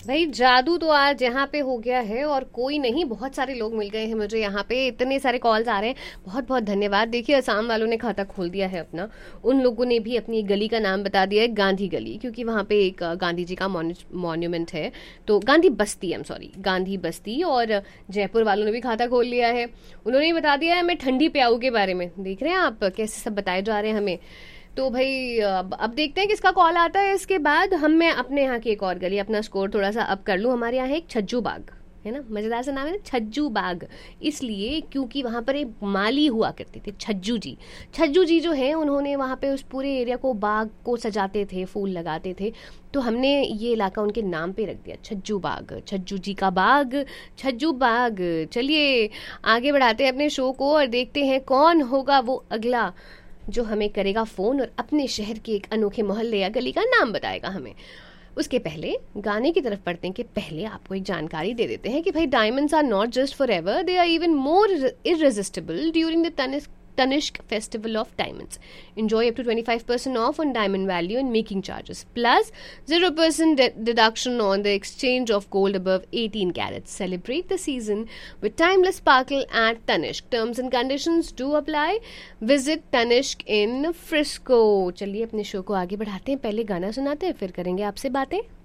भाई जादू तो आज यहाँ पे हो गया है, और कोई नहीं, बहुत सारे लोग मिल गए हैं मुझे यहाँ पे, इतने सारे कॉल्स आ रहे हैं। बहुत बहुत धन्यवाद। देखिए, असम वालों ने खाता खोल दिया है अपना। उन लोगों ने भी अपनी गली का नाम बता दिया है गांधी गली, क्योंकि वहाँ पे एक गांधी जी का मॉन्यूमेंट है। तो गांधी बस्ती, आई एम सॉरी, गांधी बस्ती। और जयपुर वालों ने भी खाता खोल लिया है। उन्होंने बता दिया है मैं ठंडी प्याऊ के बारे में। देख रहे हैं आप कैसे सब बताए जा रहे हैं हमें। तो भाई अब देखते हैं किसका कॉल आता है। इसके बाद हम, मैं अपने यहाँ की एक और गली, अपना स्कोर थोड़ा सा अप कर लूँ। हमारे यहाँ है एक छज्जू बाग, है ना, मजेदार सा नाम है ना, छज्जू बाग। इसलिए क्योंकि वहाँ पर एक माली हुआ करते थे, छज्जू जी। छज्जू जी जो है, उन्होंने वहाँ पे उस पूरे एरिया को, बाग को सजाते थे, फूल लगाते थे। तो हमने ये इलाका उनके नाम पे रख दिया, छज्जू बाग, छज्जू जी का बाग, छज्जू बाग। चलिए आगे बढ़ाते हैं अपने शो को और देखते हैं कौन होगा वो अगला जो हमें करेगा फोन और अपने शहर के एक अनोखे मोहल्ले या गली का नाम बताएगा हमें। उसके पहले गाने की तरफ पढ़ते हैं कि पहले आपको एक जानकारी दे देते हैं कि भाई diamonds are not just for ever, they are even more irresistible during the Tanishq Festival of Diamonds. Enjoy up to 25% off on diamond value and making charges, plus 0% deduction on the exchange of gold above 18 carats. Celebrate the season with timeless sparkle at Tanishq. Terms and conditions do apply. Visit Tanishq in Frisco. चलिए अपने show को आगे बढ़ाते हैं, पहले गाना सुनाते हैं, फिर करेंगे आपसे बातें।